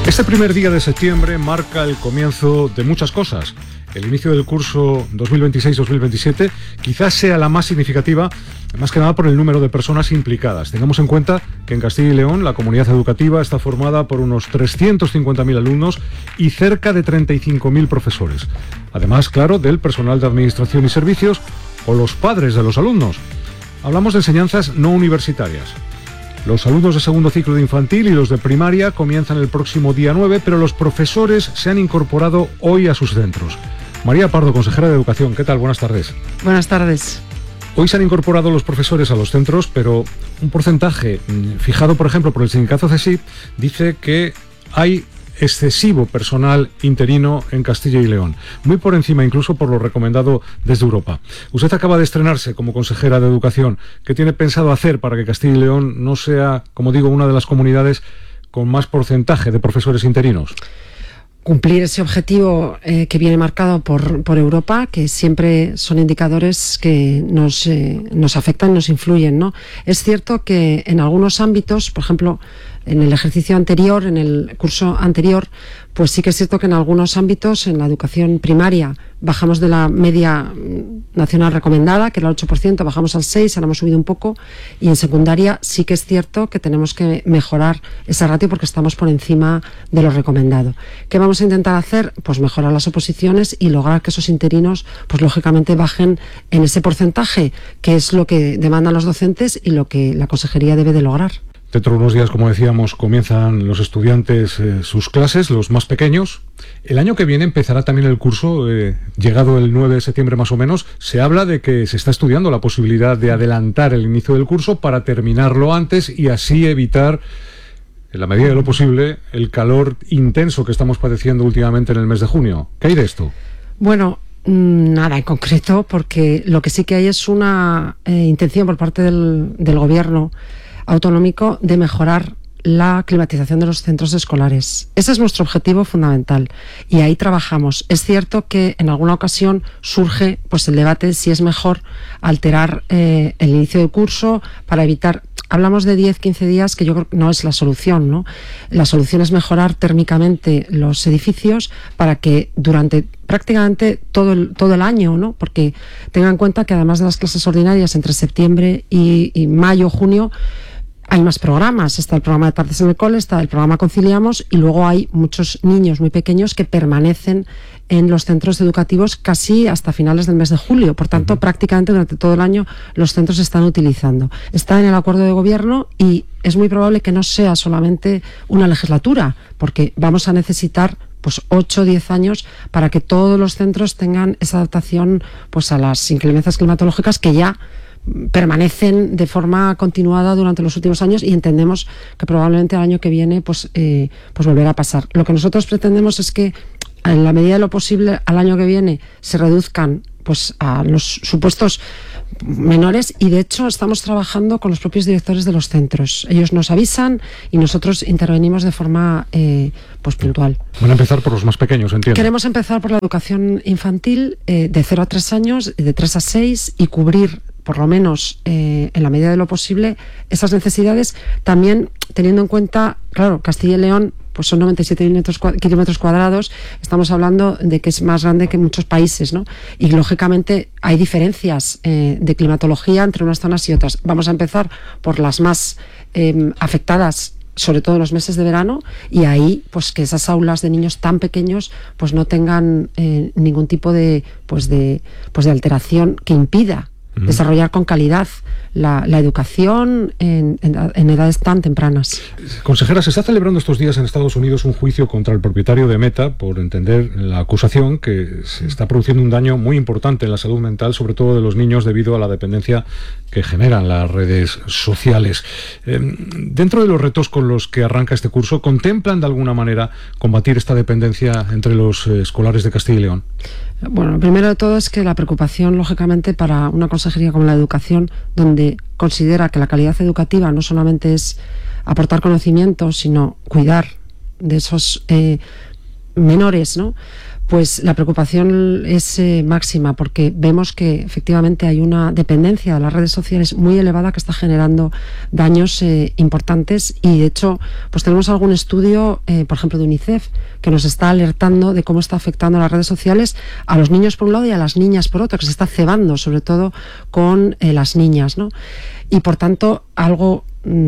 Este primer día de septiembre marca el comienzo de muchas cosas. El inicio del curso 2026-2027 quizás sea la más significativa, más que nada por el número de personas implicadas. Tengamos en cuenta que en Castilla y León la comunidad educativa está formada por unos 350.000 alumnos y cerca de 35.000 profesores. Además, claro, del personal de administración y servicios o los padres de los alumnos. Hablamos de enseñanzas no universitarias. Los alumnos de segundo ciclo de infantil y los de primaria comienzan el próximo día 9, pero los profesores se han incorporado hoy a sus centros. María Pardo, consejera de Educación, ¿qué tal? Buenas tardes. Buenas tardes. Hoy se han incorporado los profesores a los centros, pero un porcentaje fijado, por ejemplo, por el sindicato CESIP, dice que hay excesivo personal interino en Castilla y León, muy por encima incluso por lo recomendado desde Europa. Usted acaba de estrenarse como consejera de Educación. ¿Qué tiene pensado hacer para que Castilla y León no sea, como digo, una de las comunidades con más porcentaje de profesores interinos? Cumplir ese objetivo que viene marcado por Europa, que siempre son indicadores que nos afectan, nos influyen, ¿no? Es cierto que en algunos ámbitos, por ejemplo, en el ejercicio anterior, en el curso anterior, pues sí que es cierto que en algunos ámbitos, en la educación primaria, bajamos de la media nacional recomendada, que era el 8%, bajamos al 6%, ahora hemos subido un poco, y en secundaria sí que es cierto que tenemos que mejorar esa ratio porque estamos por encima de lo recomendado. ¿Qué vamos a intentar hacer? Pues mejorar las oposiciones y lograr que esos interinos, pues lógicamente bajen en ese porcentaje, que es lo que demandan los docentes y lo que la consejería debe de lograr. Dentro de unos días, como decíamos, comienzan los estudiantes sus clases, los más pequeños. El año que viene empezará también el curso, llegado el 9 de septiembre más o menos. Se habla de que se está estudiando la posibilidad de adelantar el inicio del curso para terminarlo antes y así evitar, en la medida de lo posible, el calor intenso que estamos padeciendo últimamente en el mes de junio. ¿Qué hay de esto? Bueno, nada en concreto, porque lo que sí que hay es una intención por parte del gobierno autonómico de mejorar la climatización de los centros escolares. Ese es nuestro objetivo fundamental y ahí trabajamos. Es cierto que en alguna ocasión surge pues el debate si es mejor alterar el inicio del curso para evitar. Hablamos de 10-15 días, que yo creo que no es la solución, ¿no? La solución es mejorar térmicamente los edificios para que durante prácticamente todo el año, ¿no? Porque tengan en cuenta que además de las clases ordinarias entre septiembre y mayo, junio, hay más programas. Está el programa de tardes en el cole, está el programa Conciliamos y luego hay muchos niños muy pequeños que permanecen en los centros educativos casi hasta finales del mes de julio. Por tanto, prácticamente durante todo el año los centros se están utilizando. Está en el acuerdo de gobierno y es muy probable que no sea solamente una legislatura, porque vamos a necesitar pues 8 o 10 años para que todos los centros tengan esa adaptación pues a las inclemencias climatológicas que ya permanecen de forma continuada durante los últimos años y entendemos que probablemente el año que viene pues volverá a pasar. Lo que nosotros pretendemos es que en la medida de lo posible al año que viene se reduzcan pues a los supuestos menores y de hecho estamos trabajando con los propios directores de los centros. Ellos nos avisan y nosotros intervenimos de forma pues puntual. Van a empezar por los más pequeños, entiendo. Queremos empezar por la educación infantil de 0 a 3 años, de 3 a 6 y cubrir por lo menos en la medida de lo posible esas necesidades, también teniendo en cuenta, claro, Castilla y León pues son 97 kilómetros cuadrados, estamos hablando de que es más grande que muchos países, ¿no? Y lógicamente hay diferencias de climatología entre unas zonas y otras. Vamos a empezar por las más afectadas, sobre todo en los meses de verano, y ahí pues que esas aulas de niños tan pequeños pues no tengan ningún tipo de alteración que impida desarrollar con calidad la educación en edades tan tempranas. Consejera, se está celebrando estos días en Estados Unidos un juicio contra el propietario de Meta por entender la acusación que se está produciendo un daño muy importante en la salud mental, sobre todo de los niños, debido a la dependencia que generan las redes sociales. Dentro de los retos con los que arranca este curso, ¿contemplan de alguna manera combatir esta dependencia entre los escolares de Castilla y León? Bueno, lo primero de todo es que la preocupación, lógicamente, para una consejería como la educación, donde considera que la calidad educativa no solamente es aportar conocimiento, sino cuidar de esos menores, ¿no? Pues la preocupación es máxima, porque vemos que efectivamente hay una dependencia de las redes sociales muy elevada que está generando daños importantes, y de hecho pues tenemos algún estudio, por ejemplo de UNICEF, que nos está alertando de cómo está afectando las redes sociales a los niños por un lado y a las niñas por otro, que se está cebando sobre todo con las niñas, ¿no? Y por tanto algo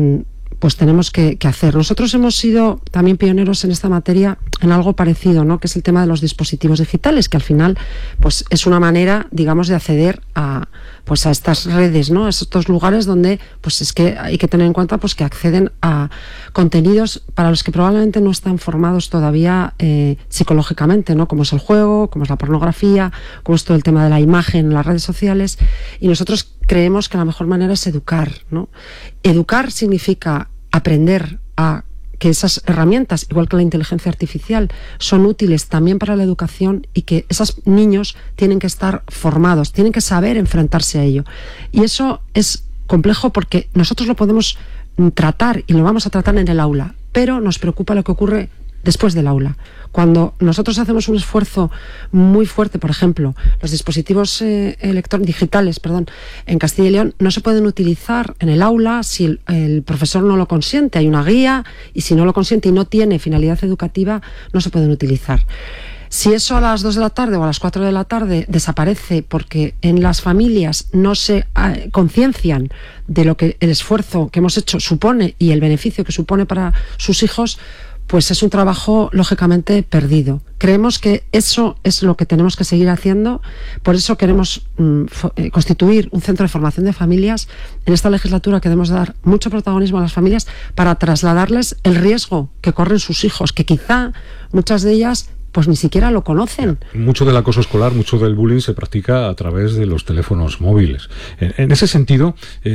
pues tenemos que hacer. Nosotros hemos sido también pioneros en esta materia en algo parecido, ¿no? Que es el tema de los dispositivos digitales, que al final pues es una manera, digamos, de acceder a estas redes, ¿no? A estos lugares donde pues es que hay que tener en cuenta pues que acceden a contenidos para los que probablemente no están formados todavía psicológicamente, ¿no? Como es el juego, como es la pornografía, como es todo el tema de la imagen en las redes sociales, y nosotros creemos que la mejor manera es educar, ¿no? Educar significa aprender a que esas herramientas, igual que la inteligencia artificial, son útiles también para la educación, y que esos niños tienen que estar formados, tienen que saber enfrentarse a ello. Y eso es complejo porque nosotros lo podemos tratar y lo vamos a tratar en el aula, pero nos preocupa lo que ocurre después del aula. Cuando nosotros hacemos un esfuerzo muy fuerte, por ejemplo, los dispositivos digitales, en Castilla y León no se pueden utilizar en el aula si el profesor no lo consiente. Hay una guía, y si no lo consiente y no tiene finalidad educativa, no se pueden utilizar. Si eso a las 2 de la tarde o a las 4 de la tarde desaparece porque en las familias no se conciencian de lo que el esfuerzo que hemos hecho supone y el beneficio que supone para sus hijos, pues es un trabajo lógicamente perdido. Creemos que eso es lo que tenemos que seguir haciendo. Por eso queremos constituir un centro de formación de familias. En esta legislatura queremos dar mucho protagonismo a las familias para trasladarles el riesgo que corren sus hijos, que quizá muchas de ellas pues ni siquiera lo conocen. Mucho del acoso escolar, mucho del bullying se practica a través de los teléfonos móviles. En ese sentido,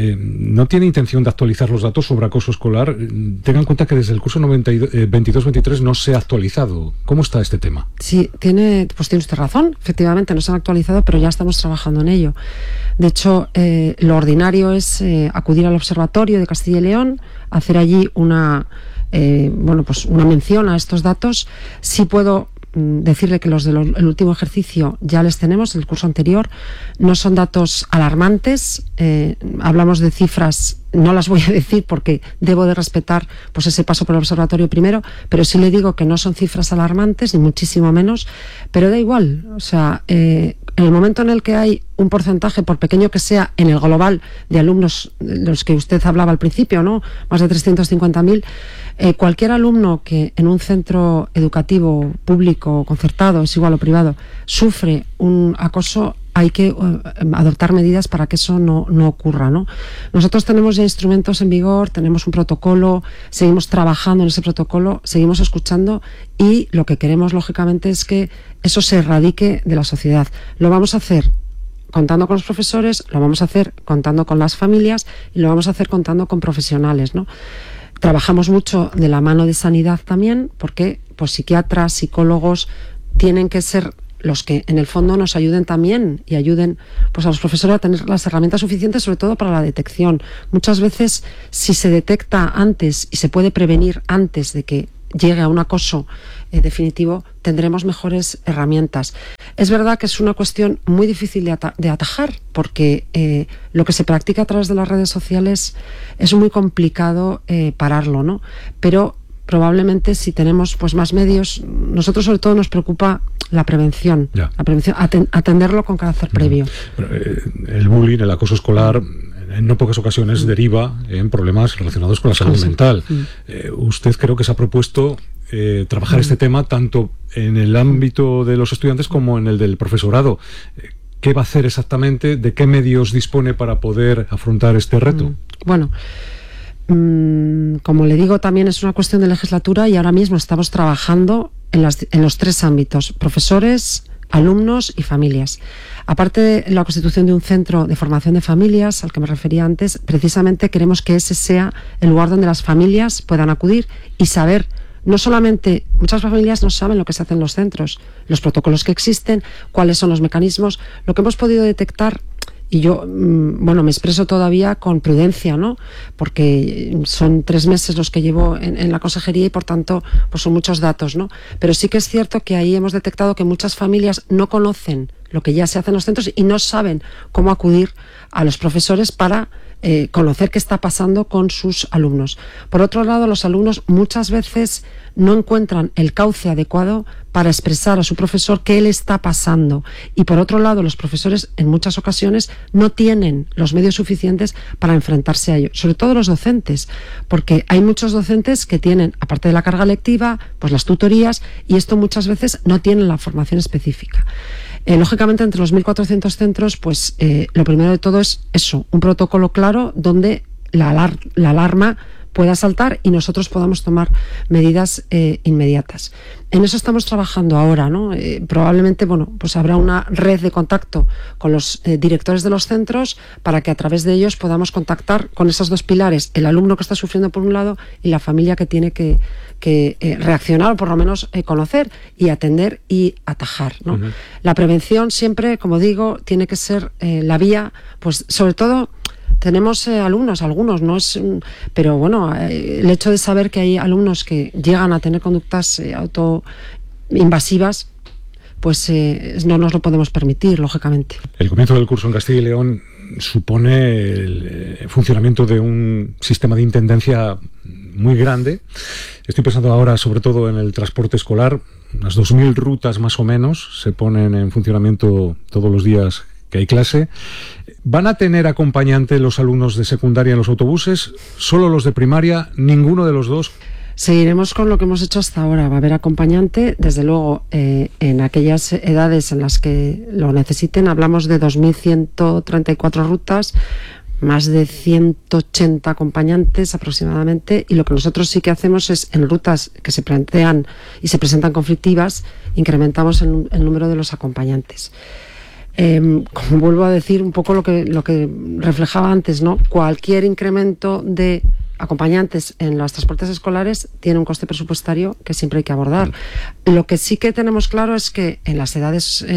¿no tiene intención de actualizar los datos sobre acoso escolar? Tengan en cuenta que desde el curso 22-23 no se ha actualizado. ¿Cómo está este tema? Sí, tiene usted razón. Efectivamente, no se han actualizado, pero ya estamos trabajando en ello. De hecho, lo ordinario es acudir al Observatorio de Castilla y León, hacer allí una mención a estos datos. Sí puedo decirle que los del último ejercicio ya les tenemos, el curso anterior. No son datos alarmantes, hablamos de cifras, no las voy a decir porque debo de respetar pues ese paso por el observatorio primero, pero sí le digo que no son cifras alarmantes, ni muchísimo menos, pero da igual. O sea, en el momento en el que hay un porcentaje, por pequeño que sea, en el global de alumnos, de los que usted hablaba al principio, ¿no? Más de 350.000, cualquier alumno que en un centro educativo público concertado, es igual o privado, sufre un acoso, hay que adoptar medidas para que eso no ocurra, ¿no? Nosotros tenemos ya instrumentos en vigor, tenemos un protocolo, seguimos trabajando en ese protocolo, seguimos escuchando, y lo que queremos lógicamente es que eso se erradique de la sociedad. Lo vamos a hacer contando con los profesores, lo vamos a hacer contando con las familias, y lo vamos a hacer contando con profesionales, ¿no? Trabajamos mucho de la mano de sanidad también, porque pues psiquiatras, psicólogos tienen que ser los que en el fondo nos ayuden también, y ayuden pues a los profesores a tener las herramientas suficientes, sobre todo para la detección. Muchas veces, si se detecta antes y se puede prevenir antes de que llegue a un acoso definitivo, tendremos mejores herramientas. Es verdad que es una cuestión muy difícil de atajar, porque lo que se practica a través de las redes sociales es muy complicado pararlo, ¿no? Pero probablemente si tenemos pues más medios, nosotros sobre todo nos preocupa la prevención, atenderlo con carácter previo. El bullying, el acoso escolar, en no pocas ocasiones deriva en problemas relacionados con la salud mental. Usted creo que se ha propuesto trabajar este tema tanto en el ámbito de los estudiantes como en el del profesorado. ¿Qué va a hacer exactamente? ¿De qué medios dispone para poder afrontar este reto? Bueno, como le digo, también es una cuestión de legislatura, y ahora mismo estamos trabajando en los 3 ámbitos: profesores, alumnos y familias. Aparte de la constitución de un centro de formación de familias, al que me refería antes, precisamente queremos que ese sea el lugar donde las familias puedan acudir y saber. No solamente, muchas familias no saben lo que se hace en los centros, los protocolos que existen, cuáles son los mecanismos. Lo que hemos podido detectar, y yo, me expreso todavía con prudencia, ¿no? Porque son 3 meses los que llevo en la consejería y por tanto pues son muchos datos, ¿no? Pero sí que es cierto que ahí hemos detectado que muchas familias no conocen lo que ya se hace en los centros y no saben cómo acudir a los profesores para conocer qué está pasando con sus alumnos. Por otro lado, los alumnos muchas veces no encuentran el cauce adecuado para expresar a su profesor qué le está pasando. Y por otro lado, los profesores en muchas ocasiones no tienen los medios suficientes para enfrentarse a ello. Sobre todo los docentes, porque hay muchos docentes que tienen, aparte de la carga lectiva, pues las tutorías, y esto muchas veces no tienen la formación específica. Lógicamente, entre los 1.400 centros, pues lo primero de todo es eso, un protocolo claro donde la alarma pueda saltar y nosotros podamos tomar medidas inmediatas. En eso estamos trabajando ahora, ¿no? Probablemente, pues habrá una red de contacto con los directores de los centros para que a través de ellos podamos contactar con esos 2 pilares, el alumno que está sufriendo por un lado y la familia que tiene que reaccionar o por lo menos conocer y atender y atajar, ¿no? Uh-huh. La prevención siempre, como digo, tiene que ser la vía, pues sobre todo. Tenemos alumnos, algunos, no es, pero el hecho de saber que hay alumnos que llegan a tener conductas autoinvasivas, pues no nos lo podemos permitir, lógicamente. El comienzo del curso en Castilla y León supone el funcionamiento de un sistema de intendencia muy grande. Estoy pensando ahora sobre todo en el transporte escolar. Unas 2.000 rutas más o menos se ponen en funcionamiento todos los días que hay clase. ¿Van a tener acompañante los alumnos de secundaria en los autobuses? ¿Solo los de primaria? ¿Ninguno de los dos? Seguiremos con lo que hemos hecho hasta ahora. Va a haber acompañante, desde luego, en aquellas edades en las que lo necesiten. Hablamos de 2.134 rutas, más de 180 acompañantes aproximadamente, y lo que nosotros sí que hacemos es, en rutas que se plantean y se presentan conflictivas, incrementamos el número de los acompañantes. Como vuelvo a decir, un poco lo que reflejaba antes, ¿no? Cualquier incremento de acompañantes en los transportes escolares tiene un coste presupuestario que siempre hay que abordar. Lo que sí que tenemos claro es que en las edades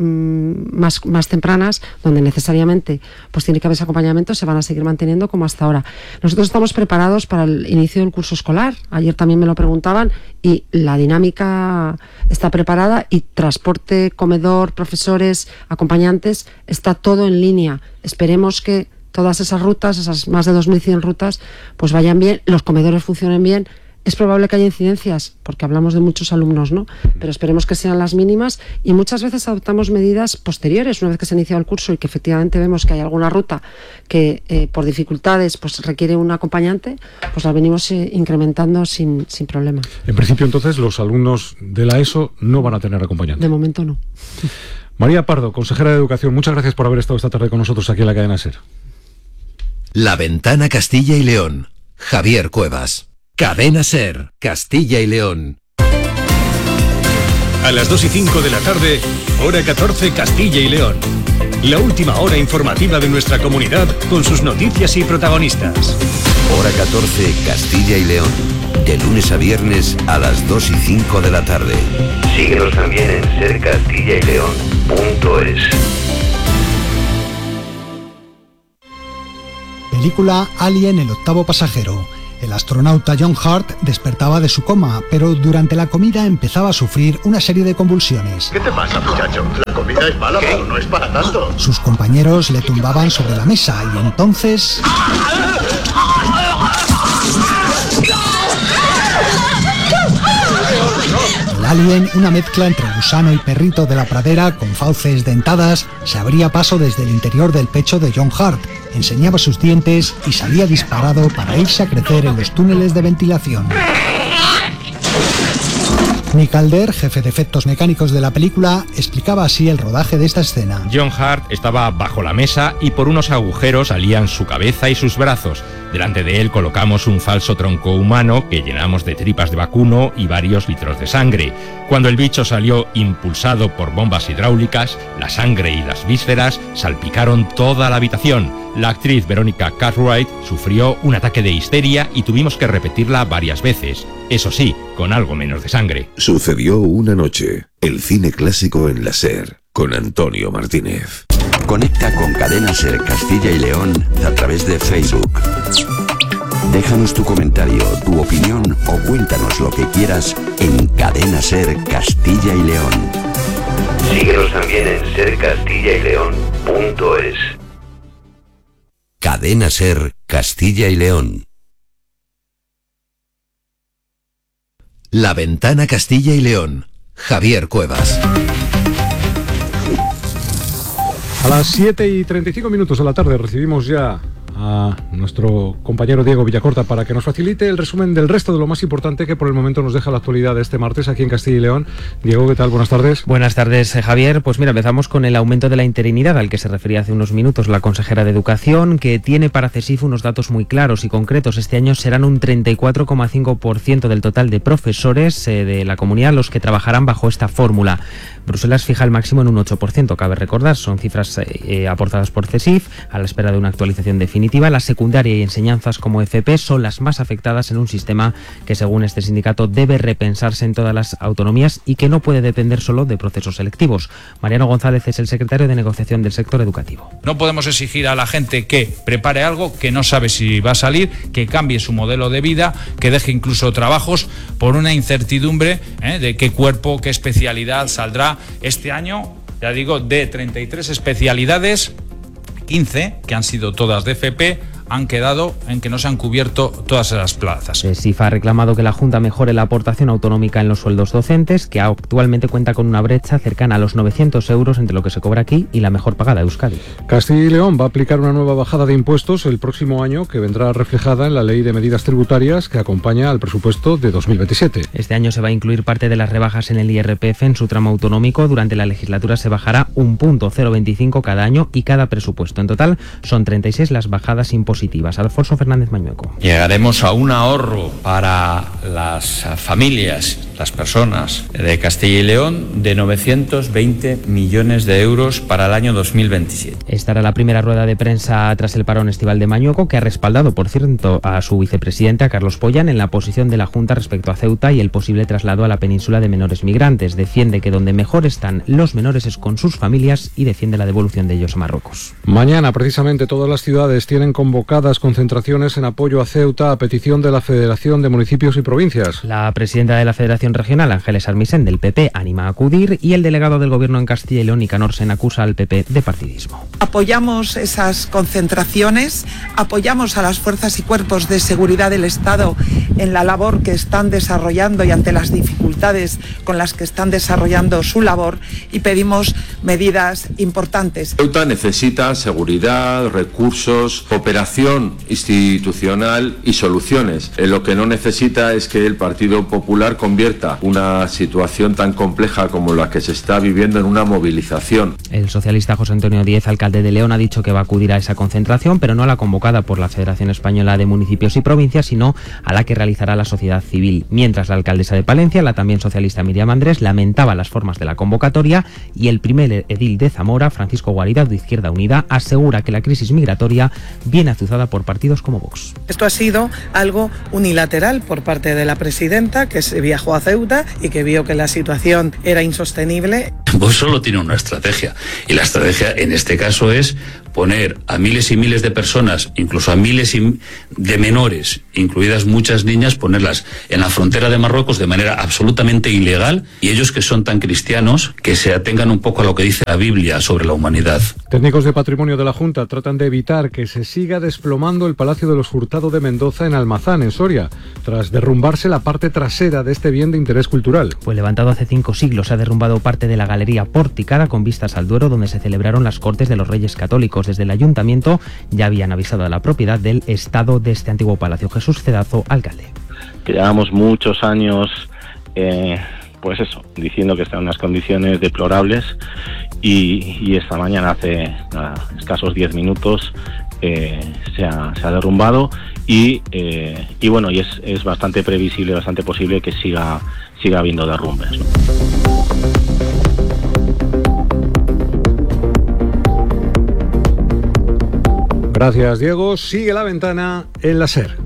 más tempranas, donde necesariamente pues tiene que haber ese acompañamiento, se van a seguir manteniendo como hasta ahora. Nosotros estamos preparados para el inicio del curso escolar. Ayer también me lo preguntaban y la dinámica está preparada, y transporte, comedor, profesores, acompañantes, está todo en línea. Esperemos que todas esas rutas, esas más de 2.100 rutas, pues vayan bien, los comedores funcionen bien. Es probable que haya incidencias, porque hablamos de muchos alumnos, ¿no? Pero esperemos que sean las mínimas, y muchas veces adoptamos medidas posteriores, una vez que se ha iniciado el curso y que efectivamente vemos que hay alguna ruta que por dificultades pues requiere un acompañante, pues la venimos incrementando sin problema. En principio, entonces, los alumnos de la ESO no van a tener acompañante. De momento no. María Pardo, consejera de Educación, muchas gracias por haber estado esta tarde con nosotros aquí en la cadena SER. La Ventana Castilla y León. Javier Cuevas. Cadena SER, Castilla y León. A las 2:05 de la tarde, hora 14, Castilla y León. La última hora informativa de nuestra comunidad con sus noticias y protagonistas. Hora 14, Castilla y León. De lunes a viernes a las 2:05 de la tarde. Síguenos también en sercastillaileón.es. Película Alien, el octavo pasajero. El astronauta John Hurt despertaba de su coma, pero durante la comida empezaba a sufrir una serie de convulsiones. ¿Qué te pasa, muchacho? La comida es mala, pero no es para tanto. Sus compañeros le tumbaban sobre la mesa y entonces... El alien, una mezcla entre gusano y perrito de la pradera con fauces dentadas, se abría paso desde el interior del pecho de John Hurt, enseñaba sus dientes y salía disparado para irse a crecer en los túneles de ventilación. Nick Alder, jefe de efectos mecánicos de la película, explicaba así el rodaje de esta escena. John Hurt estaba bajo la mesa y por unos agujeros salían su cabeza y sus brazos. Delante de él colocamos un falso tronco humano que llenamos de tripas de vacuno y varios litros de sangre. Cuando el bicho salió impulsado por bombas hidráulicas, la sangre y las vísceras salpicaron toda la habitación. La actriz Veronica Cartwright sufrió un ataque de histeria y tuvimos que repetirla varias veces. Eso sí, con algo menos de sangre. Sucedió una noche. El cine clásico en la SER, con Antonio Martínez. Conecta con Cadena Ser Castilla y León a través de Facebook. Déjanos tu comentario, tu opinión o cuéntanos lo que quieras en Cadena Ser Castilla y León. Síguenos también en sercastillayleon.es. Cadena Ser Castilla y León. La Ventana Castilla y León. Javier Cuevas. A las 7:35 de la tarde recibimos ya a nuestro compañero Diego Villacorta para que nos facilite el resumen del resto de lo más importante que por el momento nos deja la actualidad de este martes aquí en Castilla y León. Diego, ¿qué tal? Buenas tardes. Buenas tardes, Javier. Pues mira, empezamos con el aumento de la interinidad al que se refería hace unos minutos la consejera de Educación, que tiene para CESIF unos datos muy claros y concretos. Este año serán un 34,5% del total de profesores de la comunidad los que trabajarán bajo esta fórmula. Bruselas fija el máximo en un 8%, cabe recordar. Son cifras aportadas por CESIF a la espera de una actualización definitiva. La secundaria y enseñanzas como FP son las más afectadas en un sistema que, según este sindicato, debe repensarse en todas las autonomías y que no puede depender solo de procesos selectivos. Mariano González es el secretario de negociación del sector educativo. No podemos exigir a la gente que prepare algo que no sabe si va a salir, que cambie su modelo de vida, que deje incluso trabajos por una incertidumbre de qué cuerpo, qué especialidad saldrá. Este año, ya digo, de 33 especialidades, 15, que han sido todas de FP, han quedado en que no se han cubierto todas esas plazas. CESIF ha reclamado que la Junta mejore la aportación autonómica en los sueldos docentes, que actualmente cuenta con una brecha cercana a los 900 euros entre lo que se cobra aquí y la mejor pagada de Euskadi. Castilla y León va a aplicar una nueva bajada de impuestos el próximo año que vendrá reflejada en la Ley de Medidas Tributarias que acompaña al presupuesto de 2027. Este año se va a incluir parte de las rebajas en el IRPF en su tramo autonómico. Durante la legislatura se bajará un punto 0,25 cada año y cada presupuesto. En total son 36 las bajadas impositivas. Alfonso Fernández Mañueco. Llegaremos a un ahorro para las familias, las personas de Castilla y León de 920 millones de euros para el año 2027. Esta era la primera rueda de prensa tras el parón estival de Mañueco, que ha respaldado, por cierto, a su vicepresidente, a Carlos Pollán, en la posición de la Junta respecto a Ceuta y el posible traslado a la península de menores migrantes. Defiende que donde mejor están los menores es con sus familias y defiende la devolución de ellos a Marruecos. Mañana, precisamente, todas las ciudades tienen convocadas concentraciones en apoyo a Ceuta a petición de la Federación de Municipios y Provincias. La presidenta de la Federación Regional, Ángeles Armisen, del PP, anima a acudir, y el delegado del Gobierno en Castilla y León, Nicanor Sen, acusa al PP de partidismo. Apoyamos esas concentraciones, apoyamos a las fuerzas y cuerpos de seguridad del Estado en la labor que están desarrollando y ante las dificultades con las que están desarrollando su labor, y pedimos medidas importantes. Ceuta necesita seguridad, recursos, cooperación institucional y soluciones. Lo que no necesita es que el Partido Popular convierta una situación tan compleja como la que se está viviendo en una movilización. El socialista José Antonio Díez, alcalde de León, ha dicho que va a acudir a esa concentración, pero no a la convocada por la Federación Española de Municipios y Provincias, sino a la que realizará la sociedad civil. Mientras la alcaldesa de Palencia, la también socialista Miriam Andrés, lamentaba las formas de la convocatoria, y el primer edil de Zamora, Francisco Guaridad, de Izquierda Unida, asegura que la crisis migratoria viene azuzada por partidos como Vox. Esto ha sido algo unilateral por parte de la presidenta, que se viajó a Ceuta y que vio que la situación era insostenible. Vox solo tiene una estrategia, y la estrategia en este caso es poner a miles y miles de personas, incluso a miles de menores, incluidas muchas niñas, ponerlas en la frontera de Marruecos de manera absolutamente ilegal, y ellos, que son tan cristianos, que se atengan un poco a lo que dice la Biblia sobre la humanidad. Técnicos de patrimonio de la Junta tratan de evitar que se siga desplomando el Palacio de los Hurtado de Mendoza en Almazán, en Soria, tras derrumbarse la parte trasera de este bien de interés cultural. Pues levantado hace 5 siglos, se ha derrumbado parte de la galería porticada con vistas al Duero, donde se celebraron las Cortes de los Reyes Católicos. Desde el Ayuntamiento ya habían avisado a la propiedad del estado de este antiguo palacio. Jesús Cedazo, alcalde. Que llevamos muchos años, pues eso, diciendo que están en unas condiciones deplorables, y esta mañana, hace escasos 10 minutos, se ha derrumbado, y bueno, y es bastante previsible, bastante posible que siga habiendo derrumbes, ¿no? Gracias, Diego. Sigue la ventana en la SER.